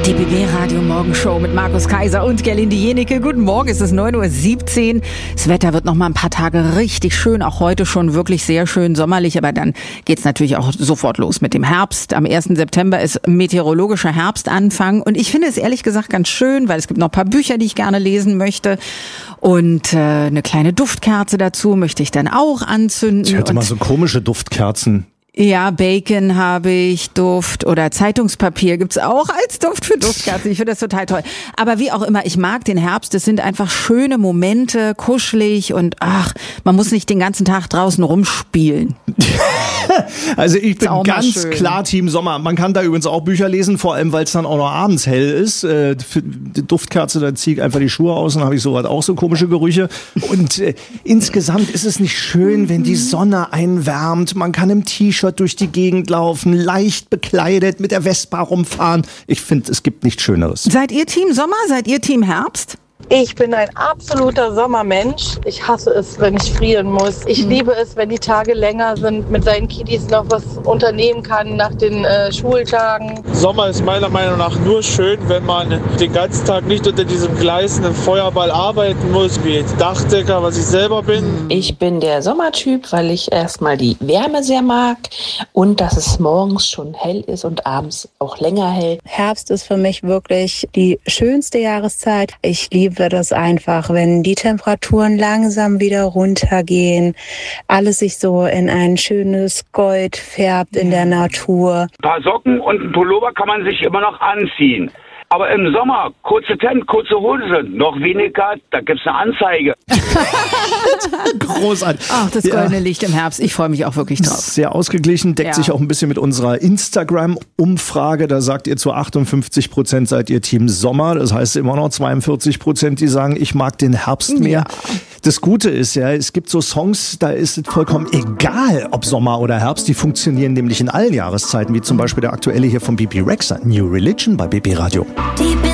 Die BB-Radio-Morgenshow mit Markus Kaiser und Gerlinde Jenecke. Guten Morgen, es ist 9:17 Uhr. Das Wetter wird noch mal ein paar Tage richtig schön, auch heute schon wirklich sehr schön sommerlich. Aber dann geht's natürlich auch sofort los mit dem Herbst. Am 1. September ist meteorologischer Herbstanfang. Und ich finde es ehrlich gesagt ganz schön, weil es gibt noch ein paar Bücher, die ich gerne lesen möchte. Und eine kleine Duftkerze dazu möchte ich dann auch anzünden. Ich hatte mal so komische Duftkerzen. Ja, Bacon habe ich, Duft oder Zeitungspapier gibt's auch als Duft für Duftkerzen. Ich finde das total toll. Aber wie auch immer, ich mag den Herbst. Es sind einfach schöne Momente, kuschelig und man muss nicht den ganzen Tag draußen rumspielen. Also ich bin ganz klar Team Sommer. Man kann da übrigens auch Bücher lesen, vor allem weil es dann auch noch abends hell ist. Die Duftkerze, da ziehe ich einfach die Schuhe aus und habe ich sowas auch so komische Gerüche. Und insgesamt ist es nicht schön, wenn die Sonne einwärmt. Man kann im T-Shirt durch die Gegend laufen, leicht bekleidet, mit der Vespa rumfahren. Ich finde, es gibt nichts Schöneres. Seid ihr Team Sommer? Seid ihr Team Herbst? Ich bin ein absoluter Sommermensch. Ich hasse es, wenn ich frieren muss. Ich liebe es, wenn die Tage länger sind, mit seinen Kiddies noch was unternehmen kann nach den Schultagen. Sommer ist meiner Meinung nach nur schön, wenn man den ganzen Tag nicht unter diesem gleißenden Feuerball arbeiten muss, wie Dachdecker, was ich selber bin. Ich bin der Sommertyp, weil ich erstmal die Wärme sehr mag und dass es morgens schon hell ist und abends auch länger hell. Herbst ist für mich wirklich die schönste Jahreszeit. Ich liebe das einfach, wenn die Temperaturen langsam wieder runtergehen, alles sich so in ein schönes Gold färbt in der Natur. Ein paar Socken und ein Pullover kann man sich immer noch anziehen. Aber im Sommer, kurze Hemd, kurze Hose, noch weniger, da gibt's eine Anzeige. Großartig. Ach, das goldene Licht im Herbst. Ich freue mich auch wirklich drauf. Sehr ausgeglichen, deckt sich auch ein bisschen mit unserer Instagram-Umfrage. Da sagt ihr, zu 58% seid ihr Team Sommer. Das heißt immer noch 42%, die sagen, ich mag den Herbst mehr. Ja. Das Gute ist ja, es gibt so Songs, da ist es vollkommen egal, ob Sommer oder Herbst. Die funktionieren nämlich in allen Jahreszeiten, wie zum Beispiel der aktuelle hier von BB Rexha, New Religion bei BB Radio.